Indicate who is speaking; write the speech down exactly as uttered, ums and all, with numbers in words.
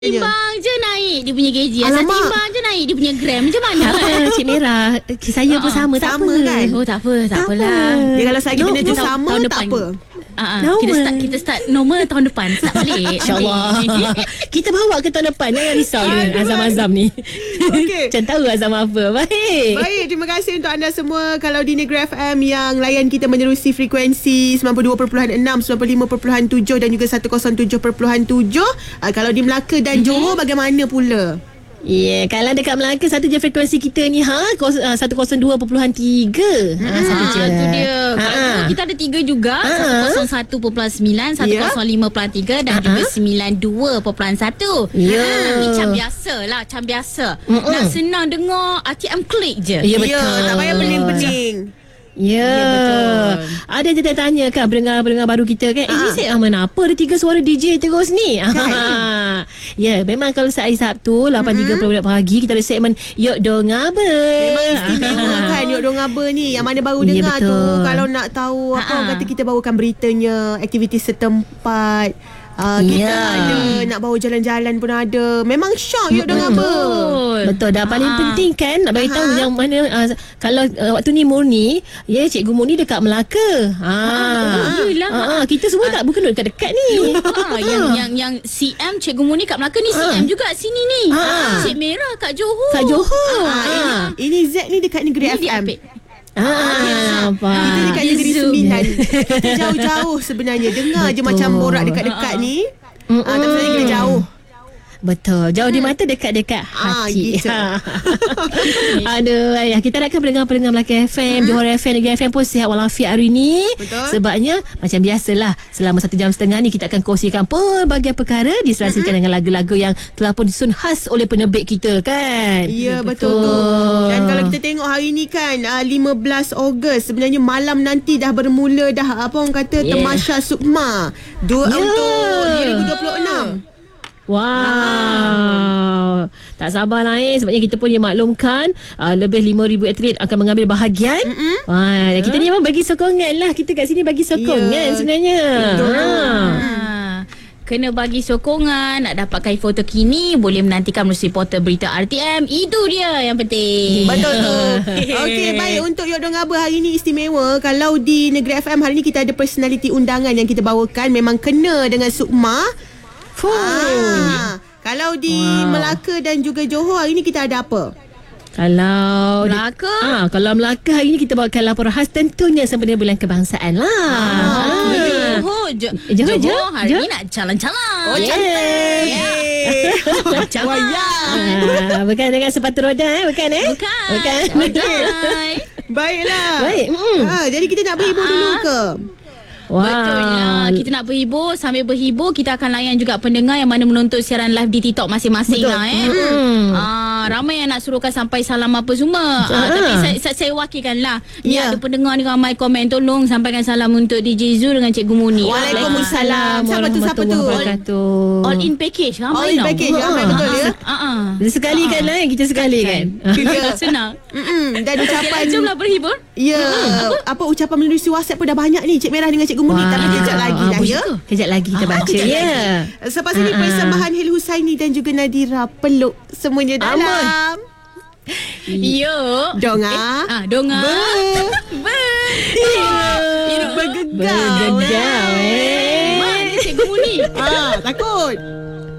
Speaker 1: Timbang je naik dia punya gaji. Asal
Speaker 2: Alamak.
Speaker 1: timbang je naik dia punya gram. Macam mana?
Speaker 3: Ah, Cik Merah, saya pun sama, tak
Speaker 2: sama
Speaker 3: apa
Speaker 2: kan?
Speaker 1: Oh tak apa, tak,
Speaker 3: Tak
Speaker 1: apalah.
Speaker 3: apa.
Speaker 2: Dia kalau saya kita
Speaker 3: No,
Speaker 2: no,
Speaker 3: no.
Speaker 2: sama
Speaker 1: Tahun
Speaker 2: tak
Speaker 1: depan.
Speaker 2: apa.
Speaker 1: Uh,
Speaker 3: Normal.
Speaker 1: kita start kita start normal tahun depan. Tak boleh.
Speaker 3: InsyaAllah. Kita bawa ke tahun depan. Jangan risau ni Azam-Azam ni.
Speaker 2: Okey.
Speaker 3: Macam tahu Azam apa. Baik.
Speaker 2: Baik, terima kasih untuk anda semua. Kalau di Negeri F M yang layan kita menerusi frekuensi sembilan puluh dua perpuluhan enam, sembilan puluh lima perpuluhan tujuh dan juga seratus tujuh perpuluhan tujuh. Uh, kalau di Melaka dan Johor bagaimana pula?
Speaker 3: Ya, yeah, kalau dekat Melaka satu je frekuensi kita ni ha kos, uh, seratus dua perpuluhan tiga. Ha, satu je.
Speaker 1: Ah, tu dia.
Speaker 3: Ha,
Speaker 1: Kat
Speaker 3: ha.
Speaker 1: tu kita ada tiga juga.
Speaker 3: Ha.
Speaker 1: seratus satu perpuluhan sembilan, seratus lima perpuluhan tiga dan
Speaker 3: Ha.
Speaker 1: juga sembilan dua perpuluhan satu.
Speaker 3: Ya.
Speaker 1: Ni macam biasa lah. Macam biasa.
Speaker 3: Mm-mm.
Speaker 1: Nak senang dengar R T M klik je.
Speaker 3: Ya,
Speaker 2: Ya,
Speaker 3: betul.
Speaker 2: tak payah pening-pening.
Speaker 3: Ya,
Speaker 1: Ya, betul.
Speaker 3: Ada je dia tanya kan pendengar-pendengar baru kita kan, eh
Speaker 2: Ha.
Speaker 3: ni set Ahmad apa ada tiga suara D J terus ni.
Speaker 2: Kan?
Speaker 3: Ya, memang kalau hari Sabtu lapan tiga puluh pagi kita ada segmen Yok Dong Apa.
Speaker 2: Memang istimewa kan Yok Dong Aba ni. Yang mana baru
Speaker 3: Ya,
Speaker 2: dengar tu,
Speaker 3: betul.
Speaker 2: kalau nak tahu apa
Speaker 1: Ha-ha.
Speaker 2: orang kata, kita bawakan beritanya, aktiviti setempat. Uh, kita
Speaker 3: Ya.
Speaker 2: ada nak bawa jalan-jalan pun ada. Memang syok Yok Dong Aba.
Speaker 1: Betul.
Speaker 3: Betul. Dan paling
Speaker 1: Ah.
Speaker 3: penting kan nak bagi tahu
Speaker 2: Aha.
Speaker 3: yang mana uh, kalau uh, waktu ni Murni, ya Cikgu Murni dekat Melaka. Ha.
Speaker 1: Ah, yelah.
Speaker 3: Ha, ha, kita semua tak bukan duduk dekat-dekat ni.
Speaker 1: Ah, yang yang yang C M Cikgu Muni kat Melaka ni C M juga sini ni.
Speaker 3: Ah.
Speaker 1: Cik Merah kat Johor.
Speaker 3: Kat Johor.
Speaker 2: Ah,
Speaker 3: Ha.
Speaker 2: ini, ini Z ni dekat Negeri
Speaker 1: Ni
Speaker 2: F
Speaker 1: di
Speaker 2: M.
Speaker 1: Apit.
Speaker 3: Ah, apa?
Speaker 2: Kita dekat
Speaker 1: Dia
Speaker 2: Negeri
Speaker 1: zoom.
Speaker 2: Sembilan. Kita jauh-jauh sebenarnya. Dengar je
Speaker 3: Betul.
Speaker 2: macam borak dekat-dekat ni.
Speaker 3: Mm-mm.
Speaker 2: Ah, tapi sebenarnya kita jauh.
Speaker 3: Betul. Jauh di mata, dekat-dekat
Speaker 2: Ah,
Speaker 3: hati.
Speaker 2: gitu.
Speaker 3: Aduh, ayah. Kita harapkan pendengar-pendengar Melaka F M, Johor F M, Negeri F M pun sihat walafiat hari ni.
Speaker 2: Betul.
Speaker 3: Sebabnya, macam biasalah, selama satu jam setengah ni kita akan kongsikan pelbagai perkara diserasikan dengan lagu-lagu yang telah pun disusun khas oleh penerbit kita kan.
Speaker 2: Ya, betul tu. Dan kalau kita tengok hari ni kan, uh, lima belas Ogos, sebenarnya malam nanti dah bermula dah, apa orang kata,
Speaker 3: Yeah.
Speaker 2: Tamasya Sukma dua,
Speaker 3: Yeah.
Speaker 2: untuk dua ribu dua puluh enam.
Speaker 3: Wow. Tak sabar naik sebabnya kita pun dimaklumkan uh, lebih lima ribu atlet akan mengambil bahagian. Wah, kita ni memang bagi sokongan lah. Kita kat sini bagi sokongan
Speaker 2: Ya.
Speaker 3: sebenarnya.
Speaker 2: Betul.
Speaker 3: Ha.
Speaker 1: Ah, kena bagi sokongan. Nak dapatkan foto kini boleh menantikan melalui portal berita R T M. Itu dia yang penting.
Speaker 2: Betul tu. Okey, baik. Untuk Yok Dong Aba hari ni istimewa. Kalau di Negeri F M hari ni kita ada personality undangan yang kita bawakan. Memang kena dengan Sukma.
Speaker 3: Fuh.
Speaker 2: Ah, kalau di
Speaker 3: Wow.
Speaker 2: Melaka dan juga Johor hari ni kita ada apa?
Speaker 3: Kalau
Speaker 1: Melaka?
Speaker 3: Ah, kalau Melaka hari ni kita bawakan laporan khas tentunya sempena bulan kebangsaan lah.
Speaker 1: Ah,
Speaker 3: Ah.
Speaker 1: Johor je.
Speaker 3: Johor je.
Speaker 1: Johor hari
Speaker 3: Johor.
Speaker 1: ni nak jalan-jalan.
Speaker 2: Oh, cantik.
Speaker 1: Macam
Speaker 3: Ah, bukan dengan sepatu roda eh, bukan eh?
Speaker 1: Bukan.
Speaker 3: Bukan.
Speaker 1: Bye.
Speaker 2: Baiklah.
Speaker 3: Baik. Mm.
Speaker 2: Ah, jadi kita nak berhibur dulu ke?
Speaker 3: Wah.
Speaker 1: Betulnya. Kita nak berhibur. Sambil berhibur, kita akan layan juga pendengar yang mana menonton siaran live di TikTok masing-masing
Speaker 2: Betul.
Speaker 1: lah eh.
Speaker 3: Hmm.
Speaker 1: Ah, ramai yang nak suruhkan sampai salam apa semua. Ah, tapi saya, saya, saya wakilkan lah. Ni
Speaker 2: Ya.
Speaker 1: ada pendengar ni ramai komen. Tolong sampaikan salam untuk D J Zul dengan Cikgu Muni.
Speaker 2: Waalaikumsalam. Siapa tu, siapa tu?
Speaker 3: Wabarakatuh.
Speaker 1: All in package. Ramai
Speaker 2: All in
Speaker 1: tau.
Speaker 2: package. Ramai betul ya.
Speaker 1: Ah, ah.
Speaker 3: Sekali kan lah kita sekali kan.
Speaker 1: Ya, senang.
Speaker 2: Mm-mm. Dan
Speaker 1: Okeylah,
Speaker 2: ucapan,
Speaker 1: jomlah berhibur.
Speaker 2: ya, apa ucapan melalui WhatsApp pun dah banyak ni, Cik Merah dengan Cikgu Muni. Tapi kejap lagi dah ya.
Speaker 3: Kejap lagi kita baca
Speaker 2: Kejap
Speaker 3: ya.
Speaker 2: lagi. Selepas ini
Speaker 3: Ah, ah.
Speaker 2: persembahan Hil Husaini dan juga Nadira Peluk semuanya dalam
Speaker 1: Yo.
Speaker 2: Donga.
Speaker 1: Ah, donga.
Speaker 2: Ber-
Speaker 1: Ya.
Speaker 2: Bergegau.
Speaker 3: Bergegau eh.
Speaker 1: Mana Cikgu Muni?
Speaker 2: Ah, takut.